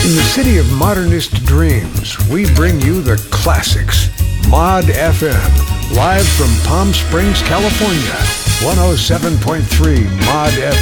In the city of modernist dreams, we bring you the classics. Mod FM, live from Palm Springs, California. 107.3 Mod FM.